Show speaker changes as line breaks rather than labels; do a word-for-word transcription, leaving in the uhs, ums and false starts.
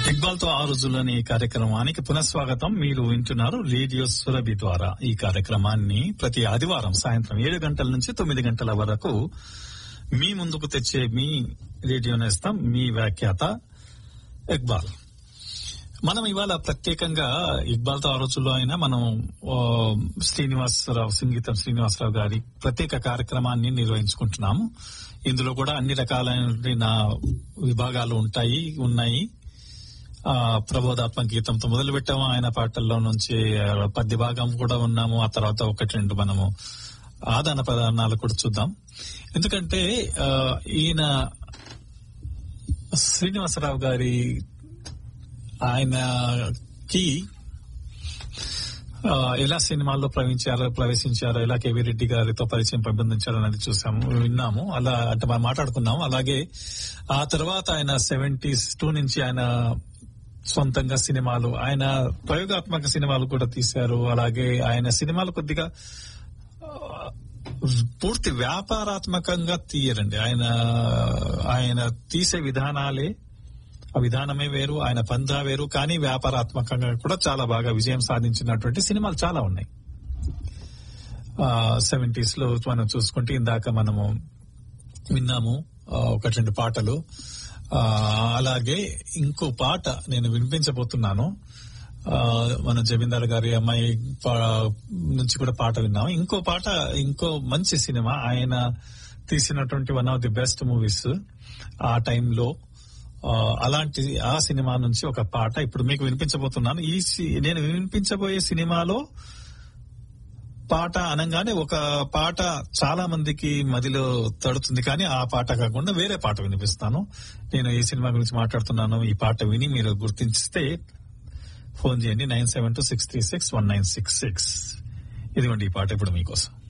ఇక్బాల్ తో ఆ రోజుల్లోని కార్యక్రమానికి పునఃస్వాగతం. మీరు వింటున్నారు రేడియో సురభి ద్వారా. ఈ కార్యక్రమాన్ని ప్రతి ఆదివారం సాయంత్రం ఏడు గంటల నుంచి తొమ్మిది గంటల వరకు మీ ముందుకు తెచ్చే మీ రేడియో నేస్తం, మీ వ్యాఖ్యాత ఇక్బాల్. మనం ఇవాళ ప్రత్యేకంగా ఇక్బాల్ తో ఆ రోజుల్లో అయినా మనం శ్రీనివాసరావు, సంగీతం శ్రీనివాసరావు గారి ప్రత్యేక కార్యక్రమాన్ని నిర్వహించుకుంటున్నాము. ఇందులో కూడా అన్ని రకాలైన విభాగాలు ఉంటాయి ఉన్నాయి. ఆ ప్రబోధాత్మక గీతంతో మొదలు పెట్టాము. ఆయన పాటల్లో నుంచి పద్య భాగం కూడా ఉన్నాము. ఆ తర్వాత ఒకటి రెండు మనము ఆదాన ప్రదానాలు కూడా చూద్దాం. ఎందుకంటే ఈయన శ్రీనివాసరావు గారి ఆయనకి ఎలా సినిమాల్లో ప్రవేశించారో ప్రవేశించారో ఎలా కేవీ రెడ్డి గారితో పరిచయం పెంపొందించారో అనేది చూసాము, విన్నాము. అలా అంటే మనం మాట్లాడుకున్నాము. అలాగే ఆ తర్వాత ఆయన సెవెంటీస్ టూ నుంచి ఆయన సొంతంగా సినిమాలు, ఆయన ప్రయోగాత్మక సినిమాలు కూడా తీశారు. అలాగే ఆయన సినిమాలు కొద్దిగా పూర్తి వ్యాపారాత్మకంగా తీయరండి. ఆయన ఆయన తీసే విధానాలే, ఆ విధానమే వేరు, ఆయన పందా వేరు. కానీ వ్యాపారాత్మకంగా కూడా చాలా బాగా విజయం సాధించినటువంటి సినిమాలు చాలా ఉన్నాయి. సెవెంటీస్ లో మనం చూసుకుంటే ఇందాక మనము విన్నాము ఒకటి రెండు పాటలు. అలాగే ఇంకో పాట నేను వినిపించబోతున్నాను. మన జమీందార్ గారి అమ్మాయి నుంచి కూడా పాట విన్నాము. ఇంకో పాట, ఇంకో మంచి సినిమా, ఆయన తీసినటువంటి one of the best movies ఆ టైంలో. అలాంటి ఆ సినిమా నుంచి ఒక పాట ఇప్పుడు మీకు వినిపించబోతున్నాను. ఈ నేను వినిపించబోయే సినిమాలో పాట అనగానే ఒక పాట చాలా మందికి మదిలో తడుతుంది, కానీ ఆ పాట కాకుండా వేరే పాట వినిపిస్తాను. నేను ఈ సినిమా గురించి మాట్లాడుతున్నాను. ఈ పాట విని మీరు గుర్తించితే ఫోన్ చేయండి nine seven two six three six one nine six six. ఇదిగోండి ఈ పాట ఇప్పుడు మీకోసం.